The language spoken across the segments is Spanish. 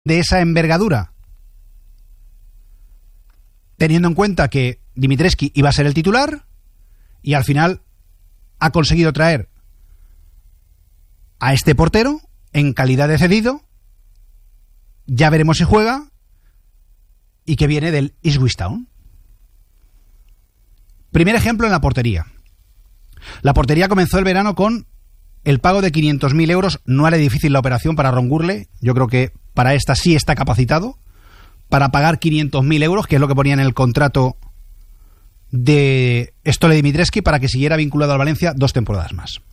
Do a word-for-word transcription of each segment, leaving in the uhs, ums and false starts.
de esa envergadura, teniendo en cuenta que Dimitrescu iba a ser el titular y al final ha conseguido traer a este portero en calidad de cedido. Ya veremos si juega, y que viene del Ipswich Town. Primer ejemplo en la portería. La portería comenzó el verano con el pago de quinientos mil euros. No era difícil la operación para Ron Gurley. Yo creo que para esta sí está capacitado para pagar quinientos mil euros, que es lo que ponía en el contrato de Stole Dimitrescu, para que siguiera vinculado al Valencia dos temporadas más.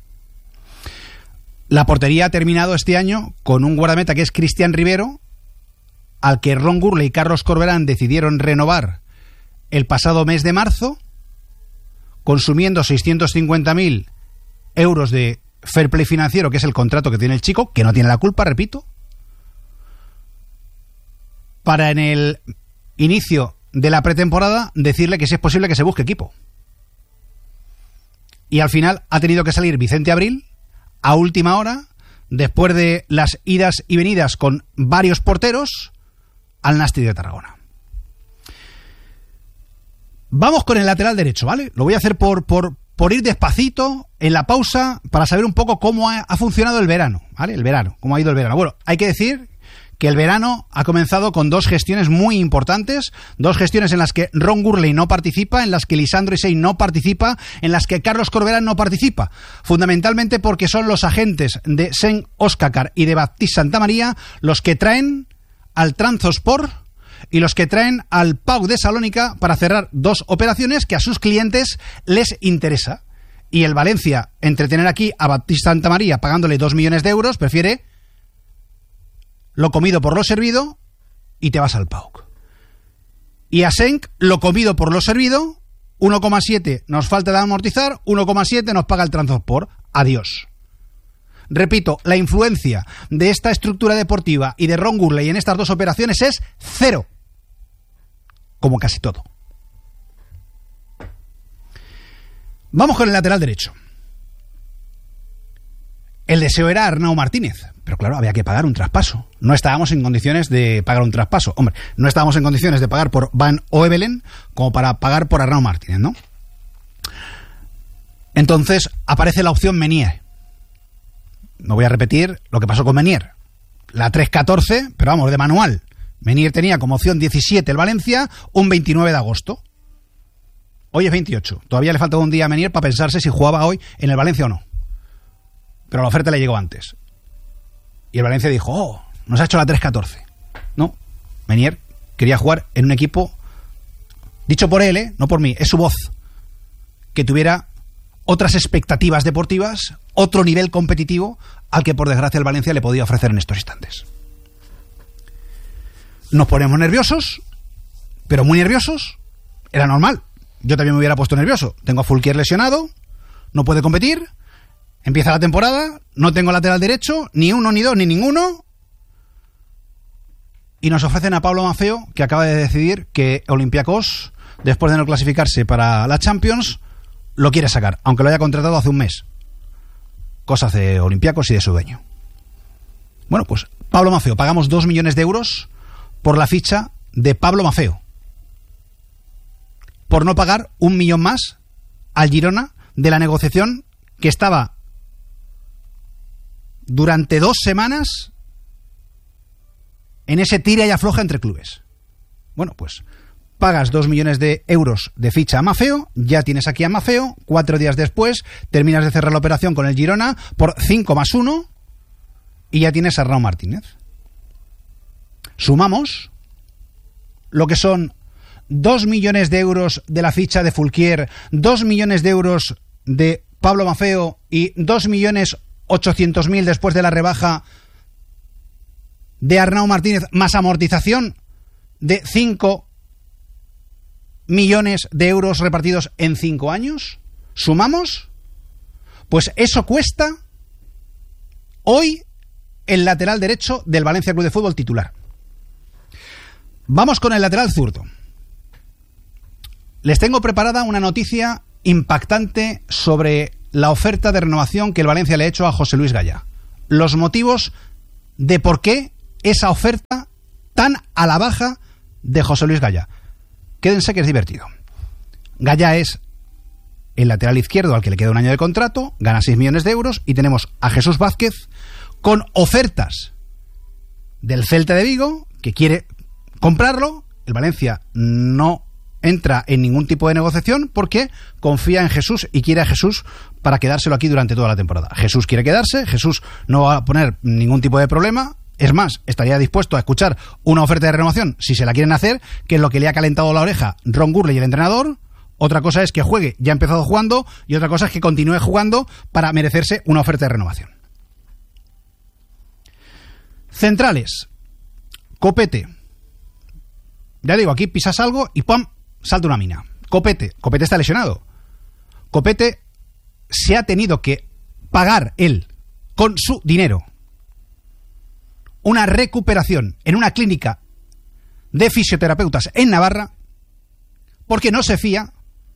La portería ha terminado este año con un guardameta que es Cristian Rivero, al que Ron Gurley y Carlos Corberán decidieron renovar el pasado mes de marzo, consumiendo seiscientos cincuenta mil euros de fair play financiero, que es el contrato que tiene el chico, que no tiene la culpa, repito, para en el inicio de la pretemporada decirle que si es posible que se busque equipo. Y al final ha tenido que salir Vicente Abril a última hora, después de las idas y venidas con varios porteros, al Nasti de Tarragona. Vamos con el lateral derecho, ¿vale? Lo voy a hacer por, por, por ir despacito en la pausa para saber un poco cómo ha, ha funcionado el verano, ¿vale? El verano, cómo ha ido el verano. Bueno, hay que decir que el verano ha comenzado con dos gestiones muy importantes, dos gestiones en las que Ron Gurley no participa, en las que Lisandro Isei no participa, en las que Carlos Corberán no participa, fundamentalmente porque son los agentes de Sen Oskakar y de Baptiste Santamaría los que traen al Trabzonspor y los que traen al P A O K de Salónica para cerrar dos operaciones que a sus clientes les interesa. Y el Valencia, entre tener aquí a Baptiste Santamaría pagándole dos millones de euros, prefiere lo comido por lo servido y te vas al P A O K. Y a Senk, lo comido por lo servido, uno coma siete nos falta de amortizar, uno coma siete nos paga el Trabzonspor. Adiós. Repito, la influencia de esta estructura deportiva y de Ron Gurley en estas dos operaciones es cero. Como casi todo. Vamos con el lateral derecho. El deseo era Arnau Martínez, pero claro, había que pagar un traspaso. No estábamos en condiciones de pagar un traspaso. Hombre, no estábamos en condiciones de pagar por Van Oevelen como para pagar por Arnau Martínez, ¿no? Entonces aparece la opción Menier. No voy a repetir lo que pasó con Menier. La tres catorce, pero vamos, de manual. Menier tenía como opción diecisiete el Valencia, un veintinueve de agosto. Hoy es veintiocho. Todavía le falta un día a Menier para pensarse si jugaba hoy en el Valencia o no. Pero la oferta le llegó antes. Y el Valencia dijo, oh, nos ha hecho la tres catorce. No, Menier quería jugar en un equipo, dicho por él, ¿eh? No por mí, es su voz, que tuviera otras expectativas deportivas, otro nivel competitivo al que por desgracia el Valencia le podía ofrecer en estos instantes. Nos ponemos nerviosos, pero muy nerviosos. Era normal. Yo también me hubiera puesto nervioso. Tengo a Fulquier lesionado, no puede competir, empieza la temporada, no tengo lateral derecho, ni uno, ni dos, ni ninguno. Y nos ofrecen a Pablo Maffeo, que acaba de decidir que Olympiacos, después de no clasificarse para la Champions, lo quiere sacar, aunque lo haya contratado hace un mes. Cosas de Olympiacos y de su dueño. Bueno, pues Pablo Maffeo, pagamos dos millones de euros por la ficha de Pablo Maffeo, por no pagar un millón más al Girona de la negociación que estaba durante dos semanas en ese tira y afloja entre clubes. Bueno, pues pagas dos millones de euros de ficha a Maffeo, ya tienes aquí a Maffeo, cuatro días después terminas de cerrar la operación con el Girona por cinco más uno y ya tienes a Arnau Martínez. Sumamos lo que son dos millones de euros de la ficha de Fulquier, dos millones de euros de Pablo Maffeo y dos millones ochocientos mil después de la rebaja de Arnau Martínez, más amortización de cinco millones de euros repartidos en cinco años. ¿Sumamos? Pues eso cuesta hoy el lateral derecho del Valencia Club de Fútbol titular. Vamos con el lateral zurdo. Les tengo preparada una noticia impactante sobre la oferta de renovación que el Valencia le ha hecho a José Luis Gaya. Los motivos de por qué esa oferta tan a la baja de José Luis Gaya. Quédense que es divertido. Gaya es el lateral izquierdo al que le queda un año de contrato, gana seis millones de euros, y tenemos a Jesús Vázquez con ofertas del Celta de Vigo que quiere comprarlo. El Valencia no entra en ningún tipo de negociación porque confía en Jesús y quiere a Jesús para quedárselo aquí durante toda la temporada. Jesús quiere quedarse, Jesús no va a poner ningún tipo de problema. Es más, estaría dispuesto a escuchar una oferta de renovación si se la quieren hacer, que es lo que le ha calentado la oreja Ron Gurley y el entrenador. Otra cosa es que juegue, ya ha empezado jugando, y otra cosa es que continúe jugando para merecerse una oferta de renovación. Centrales. Copete. Ya digo, aquí pisas algo y ¡pum!, salta una mina. Copete. Copete está lesionado. Copete se ha tenido que pagar él, con su dinero, una recuperación en una clínica de fisioterapeutas en Navarra porque no se fía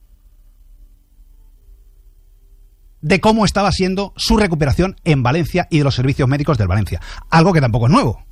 de cómo estaba siendo su recuperación en Valencia y de los servicios médicos del Valencia. Algo que tampoco es nuevo.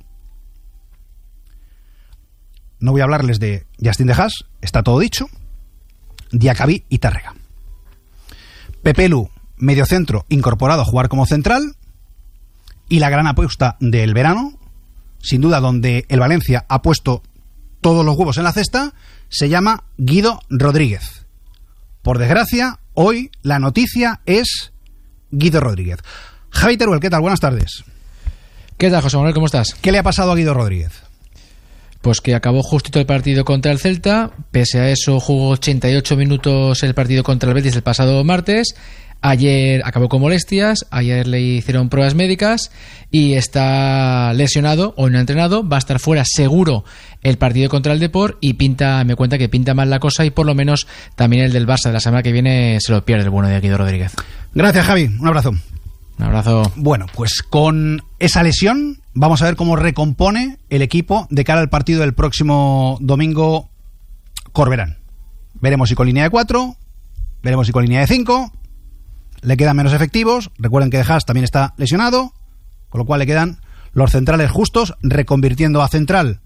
No voy a hablarles de Justin de Haas, está todo dicho. Diacabí y Tárrega. Pepelu, mediocentro, incorporado a jugar como central. Y la gran apuesta del verano, sin duda donde el Valencia ha puesto todos los huevos en la cesta, se llama Guido Rodríguez. Por desgracia, hoy la noticia es Guido Rodríguez. Javi Teruel, ¿qué tal? Buenas tardes. ¿Qué tal, José Manuel? ¿Cómo estás? ¿Qué le ha pasado a Guido Rodríguez? Pues que acabó justito el partido contra el Celta. Pese a eso, jugó ochenta y ocho minutos el partido contra el Betis el pasado martes. Ayer acabó con molestias, ayer le hicieron pruebas médicas y está lesionado, hoy no ha entrenado, va a estar fuera seguro el partido contra el Depor y pinta, me cuenta que pinta mal la cosa y por lo menos también el del Barça de la semana que viene se lo pierde el bueno de Guido Rodríguez. Gracias, Javi, un abrazo. Un abrazo. Bueno, pues con esa lesión vamos a ver cómo recompone el equipo de cara al partido del próximo domingo Corberán. Veremos si con línea de cuatro, veremos si con línea de cinco. Le quedan menos efectivos. Recuerden que De Haas también está lesionado, con lo cual le quedan los centrales justos, reconvirtiendo a central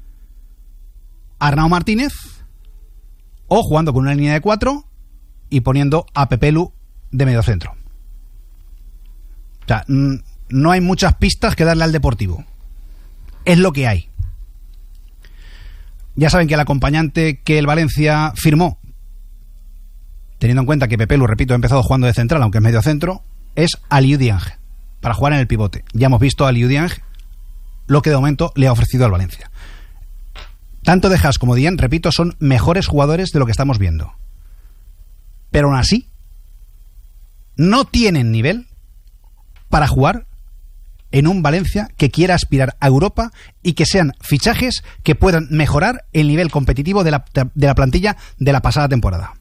a Arnau Martínez, o jugando con una línea de cuatro y poniendo a Pepelu de mediocentro. O sea, no hay muchas pistas que darle al Deportivo. Es lo que hay. Ya saben que el acompañante que el Valencia firmó, teniendo en cuenta que Pepelu, repito, ha empezado jugando de central, aunque es medio centro, es Aliou Dieng, para jugar en el pivote. Ya hemos visto a Aliou Dieng lo que de momento le ha ofrecido al Valencia. Tanto De Haas como Dieng, repito, son mejores jugadores de lo que estamos viendo. Pero aún así, no tienen nivel para jugar en un Valencia que quiera aspirar a Europa y que sean fichajes que puedan mejorar el nivel competitivo de la, de la plantilla de la pasada temporada.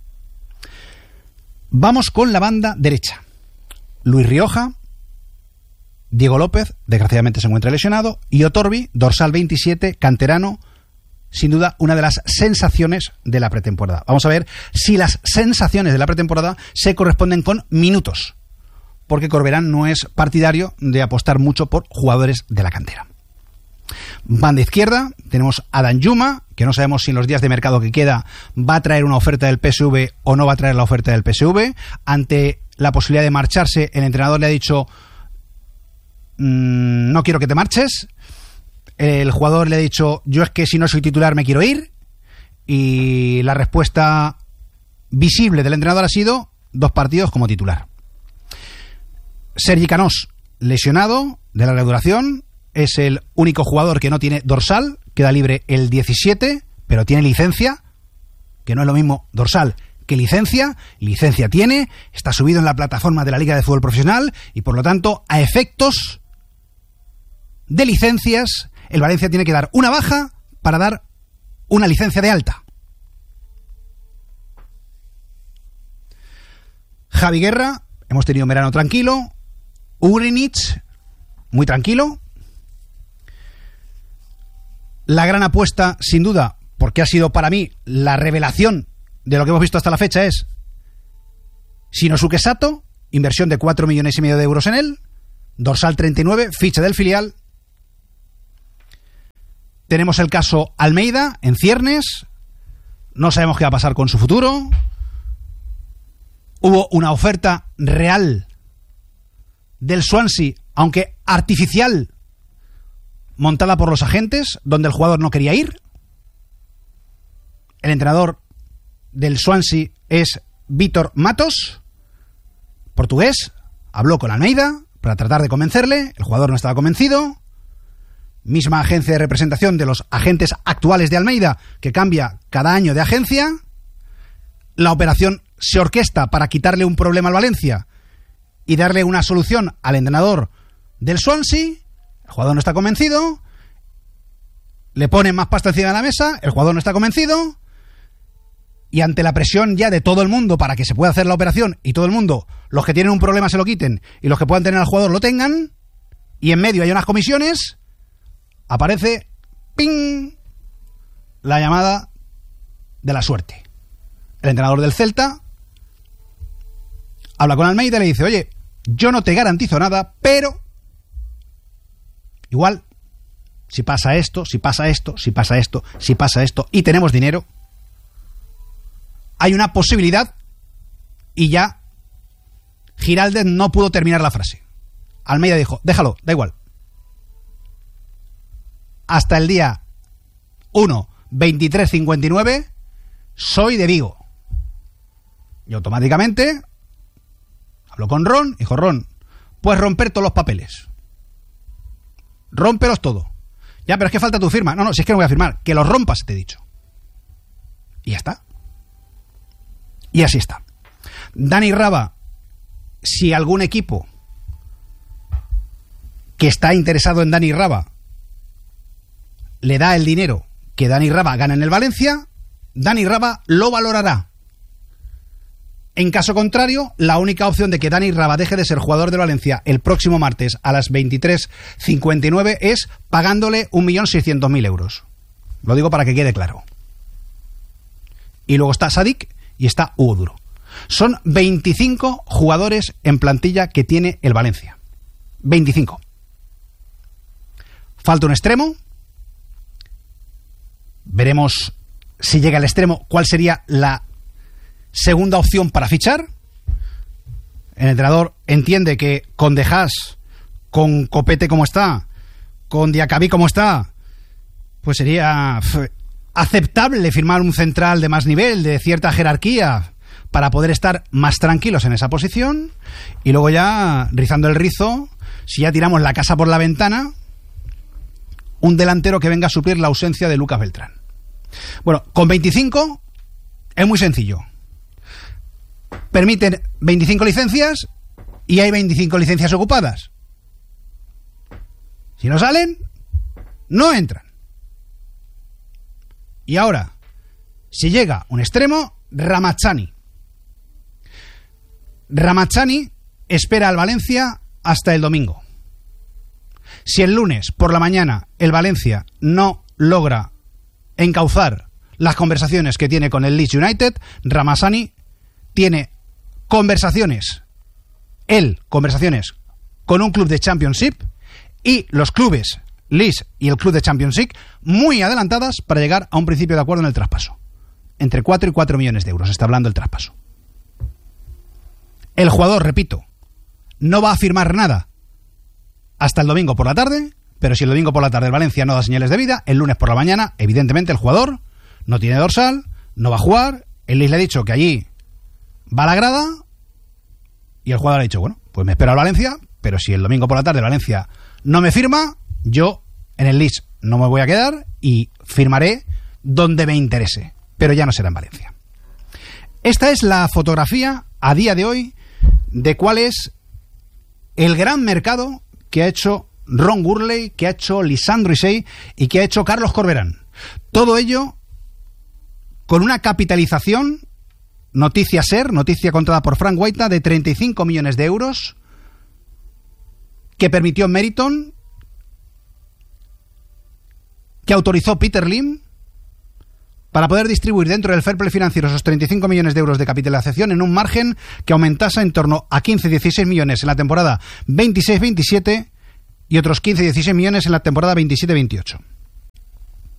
Vamos con la banda derecha. Luis Rioja, Diego López, desgraciadamente se encuentra lesionado, y Otorbi, dorsal veintisiete, canterano, sin duda una de las sensaciones de la pretemporada. Vamos a ver si las sensaciones de la pretemporada se corresponden con minutos, porque Corberán no es partidario de apostar mucho por jugadores de la cantera. Banda izquierda, tenemos a Danjuma, que no sabemos si en los días de mercado que queda va a traer una oferta del P S V o no va a traer la oferta del P S V. Ante la posibilidad de marcharse, el entrenador le ha dicho mmm, no quiero que te marches. El jugador le ha dicho yo es que si no soy titular me quiero ir. Y la respuesta visible del entrenador ha sido dos partidos como titular. Sergi Canós, lesionado de larga duración, es el único jugador que no tiene dorsal, queda libre el diecisiete, pero tiene licencia, que no es lo mismo dorsal que licencia. Licencia tiene, está subido en la plataforma de la Liga de Fútbol Profesional y por lo tanto, a efectos de licencias, el Valencia tiene que dar una baja para dar una licencia de alta. Javi Guerra, hemos tenido un verano tranquilo. Ugrinic, muy tranquilo. La gran apuesta, sin duda, porque ha sido para mí la revelación de lo que hemos visto hasta la fecha, es Shinosuke Sato, inversión de cuatro millones y medio de euros en él, dorsal treinta y nueve, ficha del filial. tenemos el caso Almeida en ciernes. No sabemos qué va a pasar con su futuro. Hubo una oferta real del Swansea, aunque artificial, montada por los agentes, donde el jugador no quería ir. El entrenador del Swansea es Vítor Matos, portugués. Habló con Almeida para tratar de convencerle. El jugador no estaba convencido. Misma agencia de representación de los agentes actuales de Almeida, que cambia cada año de agencia. La operación se orquesta para quitarle un problema al Valencia y darle una solución al entrenador del Swansea. El jugador no está convencido. Le ponen más pasta encima de la mesa. El jugador no está convencido. Y ante la presión ya de todo el mundo para que se pueda hacer la operación y todo el mundo, los que tienen un problema se lo quiten y los que puedan tener al jugador lo tengan, y en medio hay unas comisiones, aparece ¡ping! La llamada de la suerte. El entrenador del Celta habla con Almeida y le dice: oye, yo no te garantizo nada, pero igual, si pasa esto, si pasa esto, si pasa esto, si pasa esto, y tenemos dinero, hay una posibilidad. Y ya Giraldez no pudo terminar la frase. Almeida dijo: déjalo, da igual. Hasta el día uno veintitrés cincuenta y nueve soy de Vigo. Y automáticamente habló con Ron, dijo: Ron, puedes romper todos los papeles. Rómpelos todo. Ya, pero es que falta tu firma. No, no, si es que no voy a firmar. Que los rompas, te he dicho. Y ya está. Y así está. Dani Raba, si algún equipo que está interesado en Dani Raba le da el dinero que Dani Raba gana en el Valencia, Dani Raba lo valorará. En caso contrario, la única opción de que Dani Raba deje de ser jugador de Valencia el próximo martes a las veintitrés cincuenta y nueve es pagándole un millón seiscientos mil euros. Lo digo para que quede claro. Y luego está Sadik y está Hugo Duro. Son veinticinco jugadores en plantilla que tiene el Valencia. veinticinco. Falta un extremo. Veremos si llega al extremo cuál sería la segunda opción para fichar. El entrenador entiende que con De Haas, con Copete como está, con Diacabí como está, pues sería f- aceptable firmar un central de más nivel, de cierta jerarquía, para poder estar más tranquilos en esa posición. Y luego ya, rizando el rizo, si ya tiramos la casa por la ventana, un delantero que venga a suplir la ausencia de Lucas Beltrán. Bueno, con veinticinco es muy sencillo. Permiten veinticinco licencias y hay veinticinco licencias ocupadas. Si no salen, no entran. Y ahora, si llega un extremo, Ramazani. Ramazani espera al Valencia hasta el domingo. Si el lunes por la mañana el Valencia no logra encauzar las conversaciones que tiene con el Leeds United, Ramazani tiene conversaciones, él, conversaciones con un club de Championship y los clubes Leeds y el club de Championship muy adelantadas para llegar a un principio de acuerdo en el traspaso. Entre cuatro y cuatro millones de euros está hablando el traspaso. El jugador, repito, no va a firmar nada hasta el domingo por la tarde, pero si el domingo por la tarde el Valencia no da señales de vida, el lunes por la mañana, evidentemente el jugador no tiene dorsal, no va a jugar. El Leeds le ha dicho que allí va a la grada y el jugador ha dicho: bueno, pues me espero al Valencia, pero si el domingo por la tarde el Valencia no me firma, yo en el Leeds no me voy a quedar y firmaré donde me interese, pero ya no será en Valencia. Esta es la fotografía a día de hoy de cuál es el gran mercado que ha hecho Ron Gurley, que ha hecho Lisandro Isey y que ha hecho Carlos Corberán. Todo ello con una capitalización, noticia SER, noticia contada por Frank Guaita, de treinta y cinco millones de euros, que permitió Meriton, que autorizó Peter Lim, para poder distribuir dentro del fair play financiero esos treinta y cinco millones de euros de capitalización en un margen que aumentase en torno a quince a dieciséis millones en la temporada veintiséis veintisiete y otros quince a dieciséis millones en la temporada veintisiete veintiocho.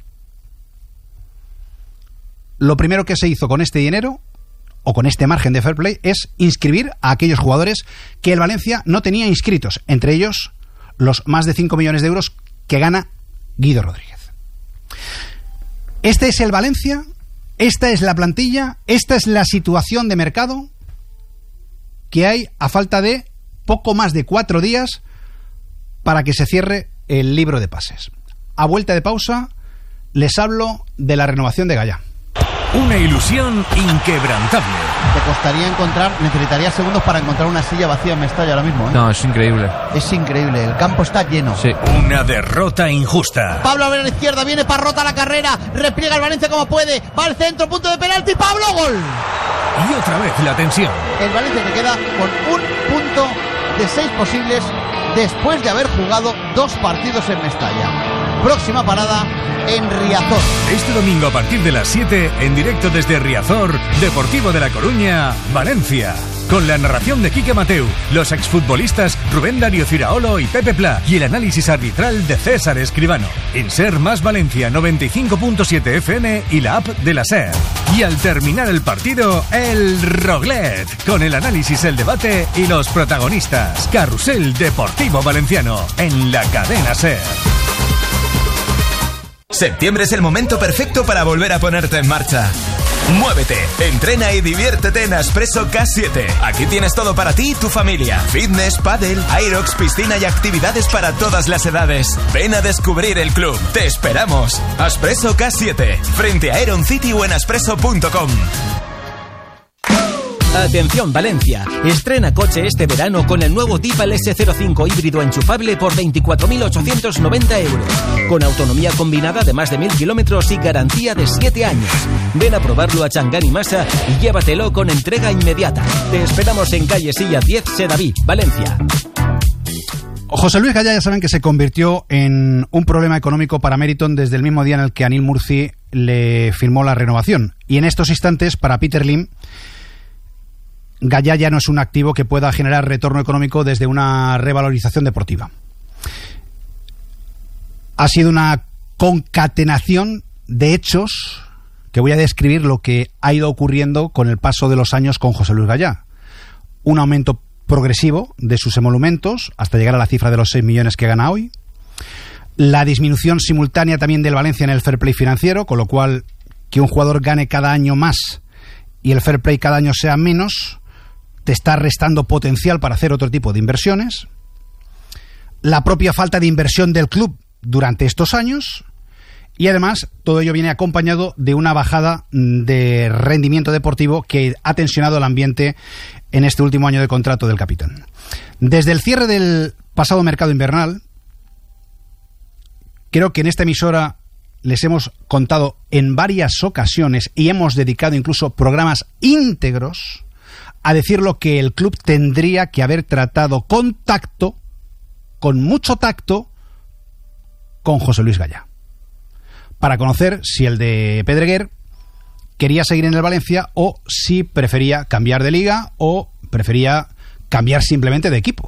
lo primero que se hizo con este dinero, o con este margen de fair play, es inscribir a aquellos jugadores que el Valencia no tenía inscritos, entre ellos los más de cinco millones de euros que gana Guido Rodríguez. Este es el Valencia, esta es la plantilla, esta es la situación de mercado que hay a falta de poco más de cuatro días para que se cierre el libro de pases. A vuelta de pausa les hablo de la renovación de Gallá. Una ilusión inquebrantable. Te costaría encontrar, necesitarías segundos para encontrar una silla vacía en Mestalla ahora mismo, ¿eh? No, es increíble. Es increíble, el campo está lleno. Sí. Una derrota injusta. Pablo abre a la izquierda, viene Parrota a la carrera, repliega el Valencia como puede, va al centro, punto de penalti, Pablo, gol. Y otra vez la tensión. El Valencia que queda con un punto de seis posibles después de haber jugado dos partidos en Mestalla. Próxima parada en Riazor. Este domingo a partir de las siete, en directo desde Riazor, Deportivo de La Coruña, Valencia. Con la narración de Quique Mateu, los exfutbolistas Rubén Darío Ciraolo y Pepe Pla y el análisis arbitral de César Escribano. En Ser Más Valencia noventa y cinco punto siete F M y la app de la Ser. Y al terminar el partido, el Roglet, con el análisis, el debate y los protagonistas. Carrusel Deportivo Valenciano, en la cadena Ser. Septiembre es el momento perfecto para volver a ponerte en marcha. Muévete, entrena y diviértete en Aspresso K siete. Aquí tienes todo para ti y tu familia. Fitness, pádel, aerox, piscina y actividades para todas las edades. Ven a descubrir el club. Te esperamos. Aspresso K siete, frente a Aeron City o en aspresso punto com. Atención Valencia, estrena coche este verano con el nuevo Tipal ese cero cinco híbrido enchufable por veinticuatro mil ochocientos noventa euros, con autonomía combinada de más de mil kilómetros y garantía de siete años. Ven a probarlo a Changán y Masa y llévatelo con entrega inmediata. Te esperamos en calle Silla diez, Sedaví, Valencia. José Luis Gallá, ya saben que se convirtió en un problema económico para Meriton desde el mismo día en el que Anil Murci le firmó la renovación. Y en estos instantes, para Peter Lim, Gallá ya no es un activo que pueda generar retorno económico desde una revalorización deportiva. Ha sido una concatenación de hechos que voy a describir lo que ha ido ocurriendo con el paso de los años con José Luis Gallá. Un aumento progresivo de sus emolumentos hasta llegar a la cifra de los seis millones que gana hoy. La disminución simultánea también del Valencia en el fair play financiero, con lo cual que un jugador gane cada año más y el fair play cada año sea menos, te está restando potencial para hacer otro tipo de inversiones. La propia falta de inversión del club durante estos años. Y además, todo ello viene acompañado de una bajada de rendimiento deportivo que ha tensionado el ambiente en este último año de contrato del capitán. Desde el cierre del pasado mercado invernal, creo que en esta emisora les hemos contado en varias ocasiones y hemos dedicado incluso programas íntegros a decir lo que el club tendría que haber tratado con tacto, con mucho tacto, con José Luis Gallá, para conocer si el de Pedreguer quería seguir en el Valencia o si prefería cambiar de liga o prefería cambiar simplemente de equipo.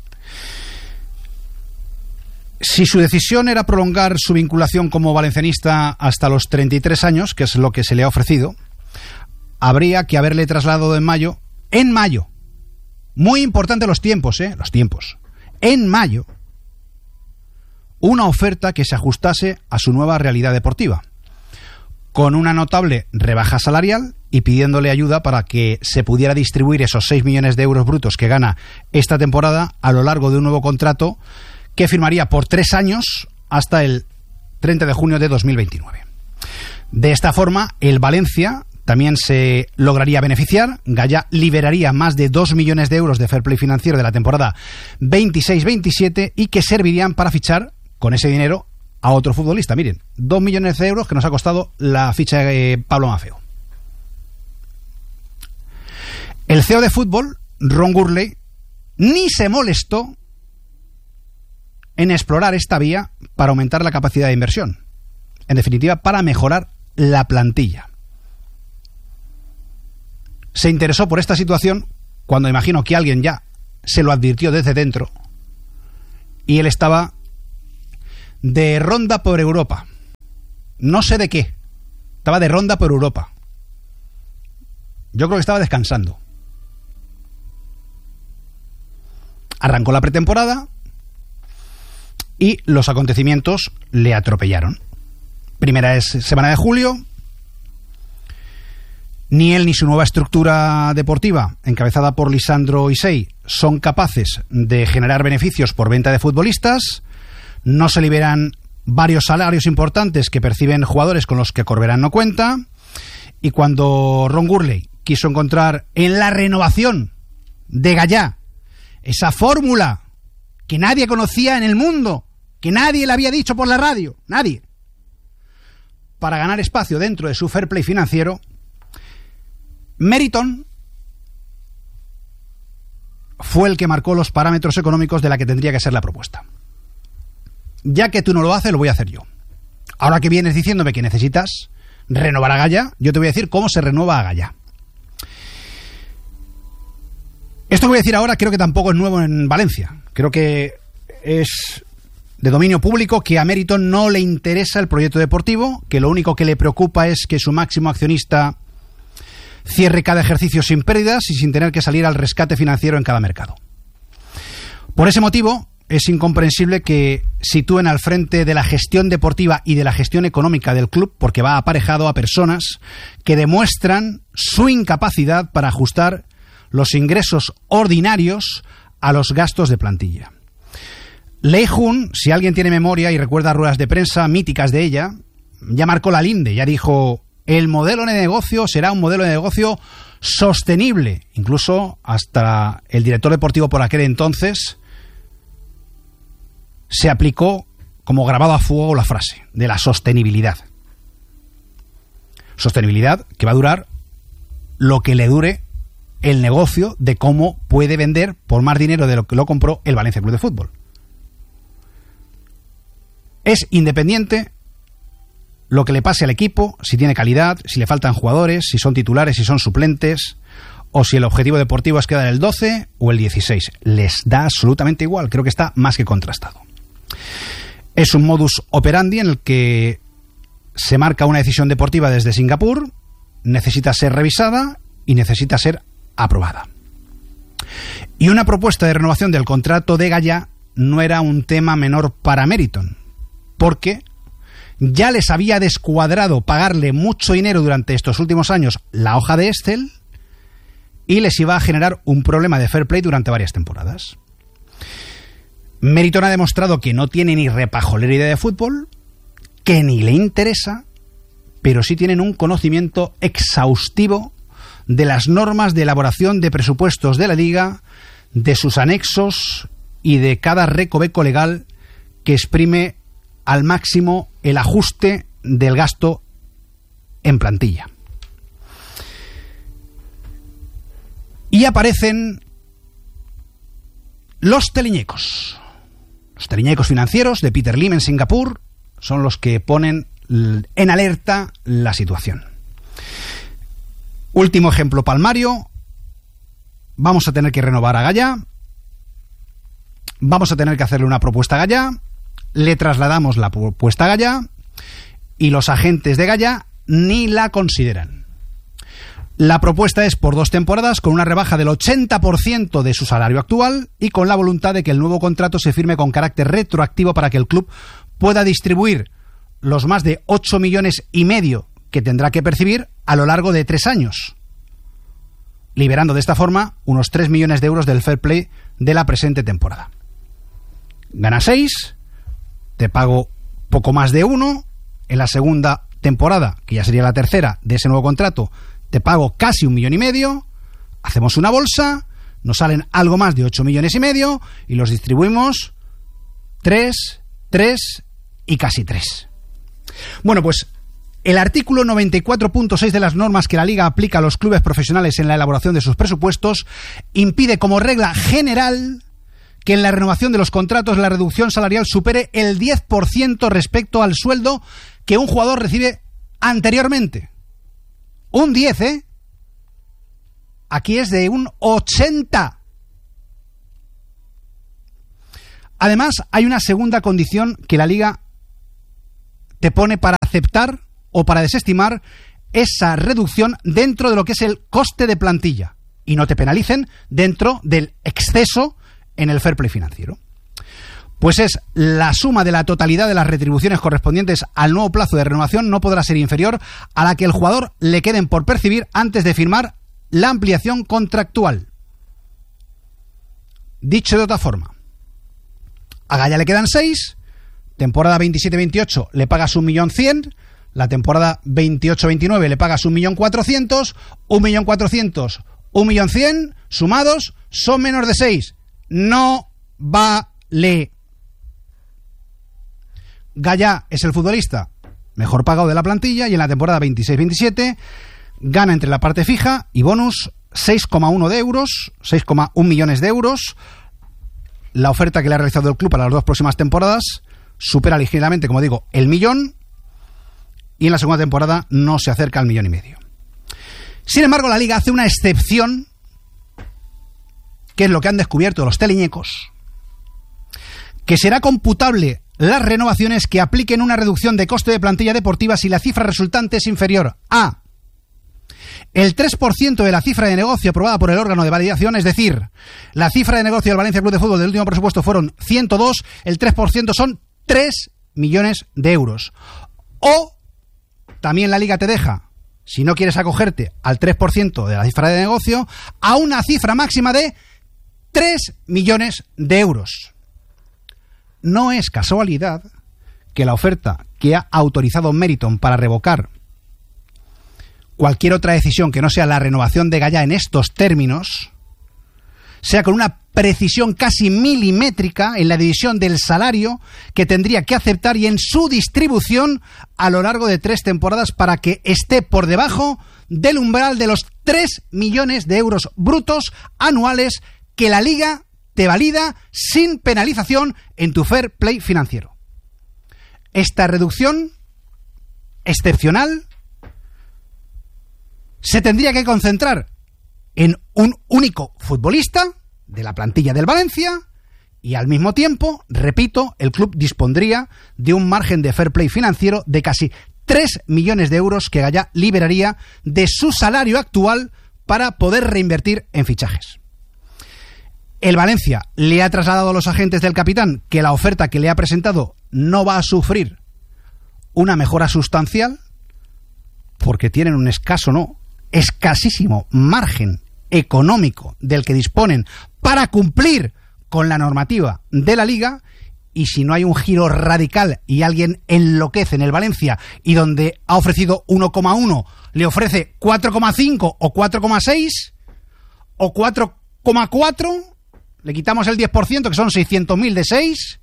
Si su decisión era prolongar su vinculación como valencianista hasta los treinta y tres años, que es lo que se le ha ofrecido, habría que haberle trasladado en mayo, en mayo, muy importante los tiempos, ¿eh? Los tiempos, en mayo, una oferta que se ajustase a su nueva realidad deportiva, con una notable rebaja salarial y pidiéndole ayuda para que se pudiera distribuir esos seis millones de euros brutos que gana esta temporada a lo largo de un nuevo contrato que firmaría por tres años hasta el treinta de junio de dos mil veintinueve. De esta forma, el Valencia también se lograría beneficiar. Gallá liberaría más de dos millones de euros de fair play financiero de la temporada veintiséis veintisiete y que servirían para fichar con ese dinero a otro futbolista. Miren, dos millones de euros que nos ha costado la ficha de Pablo Maffeo. El C E O de fútbol, Ron Gurley, ni se molestó en explorar esta vía para aumentar la capacidad de inversión. En definitiva, para mejorar la plantilla. Se interesó por esta situación cuando imagino que alguien ya se lo advirtió desde dentro y él estaba de ronda por Europa. No sé de qué. Estaba de ronda por Europa. Yo creo que estaba descansando. Arrancó la pretemporada y los acontecimientos le atropellaron. Primera es semana de julio. Ni él ni su nueva estructura deportiva, encabezada por Lisandro Isei, son capaces de generar beneficios por venta de futbolistas. No se liberan varios salarios importantes que perciben jugadores con los que Corberán no cuenta. Y cuando Ron Gurley quiso encontrar en la renovación de Gallá esa fórmula que nadie conocía en el mundo, que nadie le había dicho por la radio, nadie, para ganar espacio dentro de su fair play financiero, Meriton fue el que marcó los parámetros económicos de la que tendría que ser la propuesta. Ya que tú no lo haces, lo voy a hacer yo. Ahora que vienes diciéndome que necesitas renovar a Gallá, yo te voy a decir cómo se renueva a Gallá. Esto que voy a decir ahora creo que tampoco es nuevo en Valencia. Creo que es de dominio público que a Meriton no le interesa el proyecto deportivo, que lo único que le preocupa es que su máximo accionista cierre cada ejercicio sin pérdidas y sin tener que salir al rescate financiero en cada mercado. Por ese motivo, es incomprensible que sitúen al frente de la gestión deportiva y de la gestión económica del club, porque va aparejado a personas que demuestran su incapacidad para ajustar los ingresos ordinarios a los gastos de plantilla. Lei Jun, si alguien tiene memoria y recuerda ruedas de prensa míticas de ella, ya marcó la linde, ya dijo: el modelo de negocio será un modelo de negocio sostenible. Incluso hasta el director deportivo por aquel entonces se aplicó como grabado a fuego la frase de la sostenibilidad. Sostenibilidad que va a durar lo que le dure el negocio de cómo puede vender por más dinero de lo que lo compró el Valencia Club de Fútbol. Es independiente lo que le pase al equipo, si tiene calidad, si le faltan jugadores, si son titulares, si son suplentes, o si el objetivo deportivo es quedar el doce o el dieciséis. Les da absolutamente igual, creo que está más que contrastado. Es un modus operandi en el que se marca una decisión deportiva desde Singapur, necesita ser revisada y necesita ser aprobada. Y una propuesta de renovación del contrato de Gallá no era un tema menor para Meriton, porque ya les había descuadrado pagarle mucho dinero durante estos últimos años la hoja de Excel y les iba a generar un problema de fair play durante varias temporadas. Meriton ha demostrado que no tiene ni repajolera idea de fútbol, que ni le interesa, pero sí tienen un conocimiento exhaustivo de las normas de elaboración de presupuestos de la Liga, de sus anexos y de cada recoveco legal que exprime al máximo el ajuste del gasto en plantilla. Y aparecen los teleñecos. Los teleñecos financieros de Peter Lim en Singapur son los que ponen en alerta la situación. Último ejemplo palmario. Vamos a tener que renovar a Gallá. Vamos a tener que hacerle una propuesta a Gallá. Le trasladamos la propuesta a Gallá y los agentes de Gallá ni la consideran. La propuesta es por dos temporadas con una rebaja del ochenta por ciento de su salario actual y con la voluntad de que el nuevo contrato se firme con carácter retroactivo para que el club pueda distribuir los más de ocho millones y medio que tendrá que percibir a lo largo de tres años, liberando de esta forma unos tres millones de euros del fair play de la presente temporada. Gana seis, te pago poco más de uno, en la segunda temporada, que ya sería la tercera de ese nuevo contrato, te pago casi un millón y medio, hacemos una bolsa, nos salen algo más de ocho millones y medio y los distribuimos tres, tres y casi tres. Bueno, pues el artículo noventa y cuatro punto seis de las normas que la Liga aplica a los clubes profesionales en la elaboración de sus presupuestos impide como regla general que en la renovación de los contratos la reducción salarial supere el diez por ciento respecto al sueldo que un jugador recibe anteriormente. Un diez, ¿eh? Aquí es de un ochenta. Además, hay una segunda condición que la Liga te pone para aceptar o para desestimar esa reducción dentro de lo que es el coste de plantilla y no te penalicen dentro del exceso en el fair play financiero. Pues es la suma de la totalidad de las retribuciones correspondientes al nuevo plazo de renovación no podrá ser inferior a la que el jugador le queden por percibir antes de firmar la ampliación contractual. Dicho de otra forma, a Gaya le quedan seis, temporada veintisiete veintiocho le pagas un millón cien, la temporada veintiocho veintinueve le pagas un millón cuatrocientos, un millón cuatrocientos, un millón cien, sumados son menos de seis. No vale. Gaya es el futbolista mejor pagado de la plantilla y en la temporada veintiséis veintisiete gana entre la parte fija y bonus seis coma uno de euros, seis coma uno millones de euros. La oferta que le ha realizado el club para las dos próximas temporadas supera ligeramente, como digo, el millón y en la segunda temporada no se acerca al millón y medio. Sin embargo, la Liga hace una excepción, que es lo que han descubierto los teleñecos, que será computable las renovaciones que apliquen una reducción de coste de plantilla deportiva si la cifra resultante es inferior a el tres por ciento de la cifra de negocio aprobada por el órgano de validación, es decir, la cifra de negocio del Valencia Club de Fútbol del último presupuesto fueron ciento dos, el tres por ciento son tres millones de euros. O también la Liga te deja, si no quieres acogerte al tres por ciento de la cifra de negocio, a una cifra máxima de tres millones de euros. No es casualidad que la oferta que ha autorizado Meriton para revocar cualquier otra decisión que no sea la renovación de Gaya en estos términos sea con una precisión casi milimétrica en la división del salario que tendría que aceptar y en su distribución a lo largo de tres temporadas para que esté por debajo del umbral de los tres millones de euros brutos anuales que la Liga te valida sin penalización en tu fair play financiero. Esta reducción excepcional se tendría que concentrar en un único futbolista de la plantilla del Valencia y al mismo tiempo, repito, el club dispondría de un margen de fair play financiero de casi tres millones de euros que Gaya liberaría de su salario actual para poder reinvertir en fichajes. El Valencia le ha trasladado a los agentes del capitán que la oferta que le ha presentado no va a sufrir una mejora sustancial porque tienen un escaso, no, escasísimo margen económico del que disponen para cumplir con la normativa de la Liga, y si no hay un giro radical y alguien enloquece en el Valencia y donde ha ofrecido uno coma uno le ofrece cuatro coma cinco o cuatro coma seis o cuatro coma cuatro, le quitamos el diez por ciento que son seiscientos mil de seis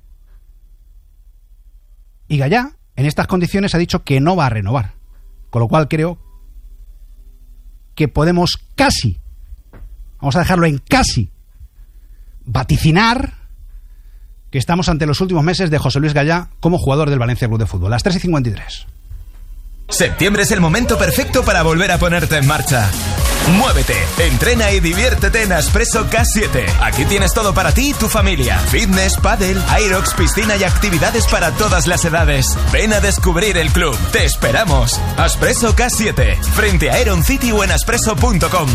y Gaya en estas condiciones ha dicho que no va a renovar, con lo cual creo que podemos casi, vamos a dejarlo en casi, vaticinar que estamos ante los últimos meses de José Luis Gaya como jugador del Valencia Club de Fútbol. Las tres y cincuenta y tres. Septiembre es el momento perfecto para volver a ponerte en marcha. Muévete, entrena y diviértete en Aspresso K siete. Aquí tienes todo para ti y tu familia. Fitness, pádel, aerox, piscina y actividades para todas las edades. Ven a descubrir el club. Te esperamos. Aspresso K siete, frente a Aeron City o en aspresso punto com.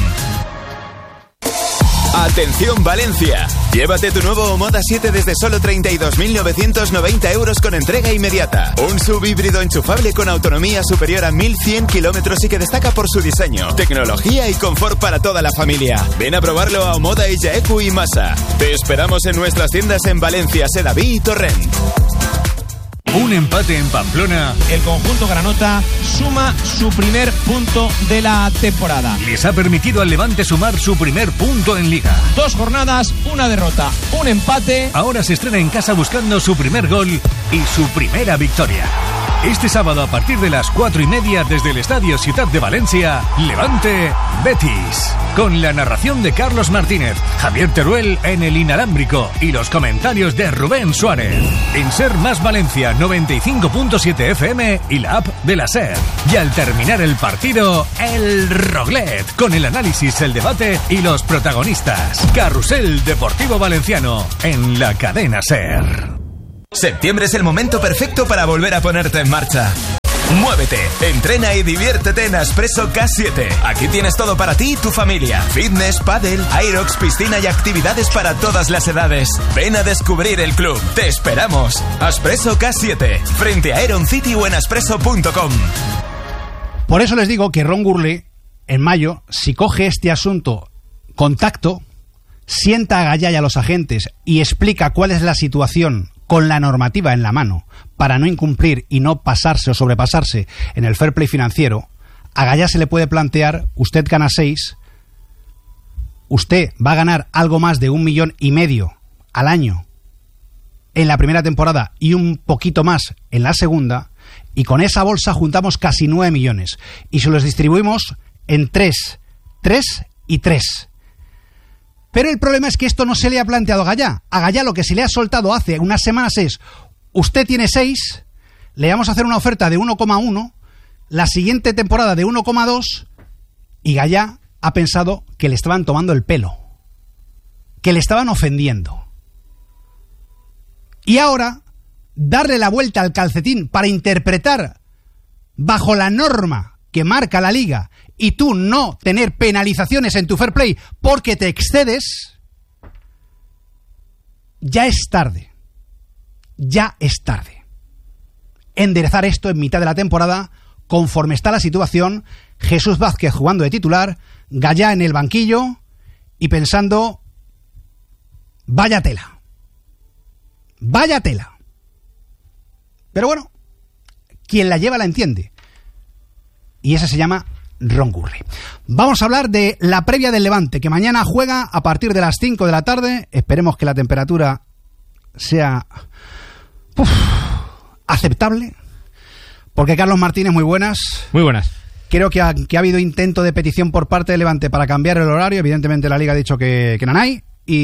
Atención Valencia, llévate tu nuevo Moda siete desde solo treinta y dos mil novecientos noventa euros con entrega inmediata. Un sub híbrido enchufable con autonomía superior a mil cien kilómetros y que destaca por su diseño, tecnología y confort para toda la familia. Ven a probarlo a Omoda, Illaecu y Masa. Te esperamos en nuestras tiendas en Valencia, Sedaví y Torrent. Un empate en Pamplona. El conjunto granota suma su primer punto de la temporada. Les ha permitido al Levante sumar su primer punto en Liga. Dos jornadas, una derrota, un empate. Ahora se estrena en casa buscando su primer gol y su primera victoria. Este sábado a partir de las cuatro y media desde el Estadio Ciutat de Valencia, Levante Betis. Con la narración de Carlos Martínez, Javier Teruel en el inalámbrico y los comentarios de Rubén Suárez. En Ser Más Valencia noventa y cinco punto siete F M y la app de la Ser. Y al terminar el partido, el Roglet, con el análisis, el debate y los protagonistas. Carrusel Deportivo Valenciano en la cadena Ser. Septiembre es el momento perfecto para volver a ponerte en marcha. Muévete, entrena y diviértete en Aspresso K siete. Aquí tienes todo para ti y tu familia. Fitness, pádel, aerox, piscina y actividades para todas las edades. Ven a descubrir el club. ¡Te esperamos! Aspresso K siete, frente a Aeron City o en aspresso punto com. Por eso les digo que Ron Gurley, en mayo, si coge este asunto con tacto, sienta a Gallá y a los agentes y explica cuál es la situación con la normativa en la mano para no incumplir y no pasarse o sobrepasarse en el fair play financiero, a Gallá se le puede plantear: usted gana seis, usted va a ganar algo más de un millón y medio al año en la primera temporada y un poquito más en la segunda, y con esa bolsa juntamos casi nueve millones y se los distribuimos en tres, tres y tres. Pero el problema es que esto no se le ha planteado a Gallá. A Gallá lo que se le ha soltado hace unas semanas es: usted tiene seis, le vamos a hacer una oferta de uno coma uno, la siguiente temporada de uno coma dos, y Gallá ha pensado que le estaban tomando el pelo, que le estaban ofendiendo. Y ahora, darle la vuelta al calcetín para interpretar bajo la norma que marca la liga y tú no tener penalizaciones en tu fair play porque te excedes, ya es tarde. Ya es tarde. Enderezar esto en mitad de la temporada, conforme está la situación, Jesús Vázquez jugando de titular, Gallá en el banquillo y pensando: vaya tela. Vaya tela. Pero bueno, quien la lleva la entiende. Y ese se llama Ron Gurley. Vamos a hablar de la previa del Levante, que mañana juega a partir de las cinco de la tarde. Esperemos que la temperatura sea uf, aceptable. Porque Carlos Martínez, muy buenas. Muy buenas. Creo que ha, que ha habido intento de petición por parte del Levante para cambiar el horario. Evidentemente la Liga ha dicho que, que no hay.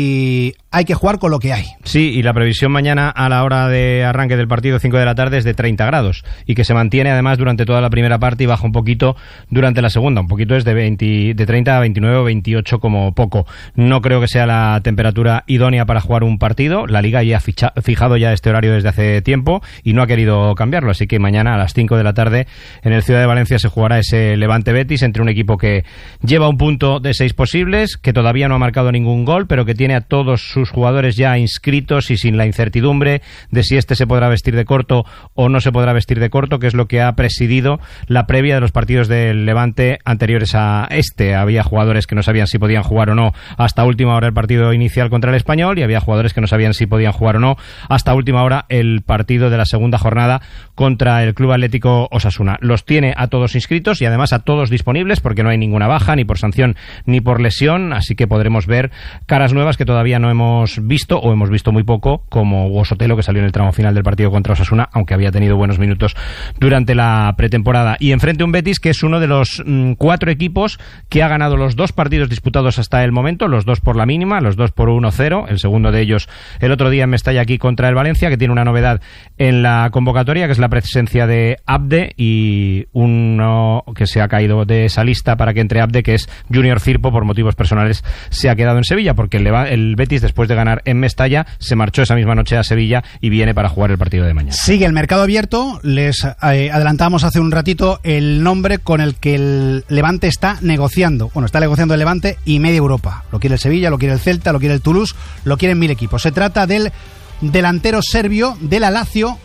Y hay que jugar con lo que hay. Sí, y la previsión mañana a la hora de arranque del partido, cinco de la tarde, es de treinta grados y que se mantiene además durante toda la primera parte y baja un poquito durante la segunda. Un poquito es de, veinte, de treinta a veintinueve o veintiocho como poco. No creo que sea la temperatura idónea para jugar un partido. La Liga ya ha ficha, fijado ya este horario desde hace tiempo y no ha querido cambiarlo. Así que mañana a las cinco de la tarde en el Ciudad de Valencia se jugará ese Levante-Betis entre un equipo que lleva un punto de seis posibles, que todavía no ha marcado ningún gol, pero que tiene a todos sus jugadores ya inscritos y sin la incertidumbre de si este se podrá vestir de corto o no se podrá vestir de corto, que es lo que ha presidido la previa de los partidos del Levante anteriores a este. Había jugadores que no sabían si podían jugar o no hasta última hora el partido inicial contra el Español, y había jugadores que no sabían si podían jugar o no hasta última hora el partido de la segunda jornada contra el Club Atlético Osasuna. Los tiene a todos inscritos y además a todos disponibles, porque no hay ninguna baja, ni por sanción ni por lesión, así que podremos ver caras nuevas que todavía no hemos visto o hemos visto muy poco, como Hugo Sotelo, que salió en el tramo final del partido contra Osasuna, aunque había tenido buenos minutos durante la pretemporada. Y enfrente un Betis que es uno de los mmm, cuatro equipos que ha ganado los dos partidos disputados hasta el momento, los dos por la mínima, los dos por uno cero, el segundo de ellos el otro día en Mestalla aquí contra el Valencia, que tiene una novedad en la convocatoria, que es la presencia de Abde, y uno que se ha caído de esa lista para que entre Abde, que es Junior Firpo, por motivos personales se ha quedado en Sevilla, porque el, el Betis, después de ganar en Mestalla, se marchó esa misma noche a Sevilla y viene para jugar el partido de mañana. Sigue el mercado abierto. Les eh, adelantamos hace un ratito el nombre con el que el Levante está negociando. Bueno, está negociando el Levante y media Europa. Lo quiere el Sevilla, lo quiere el Celta, lo quiere el Toulouse, lo quieren mil equipos. Se trata del delantero serbio de la Lazio,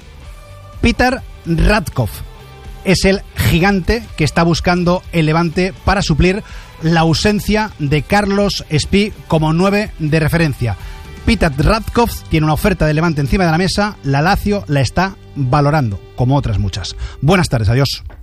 Petar Ratkov. Es el gigante que está buscando el Levante para suplir la ausencia de Carlos Espí como nueve de referencia. Petar Ratkov tiene una oferta de Levante encima de la mesa. La Lazio la está valorando, como otras muchas. Buenas tardes, adiós.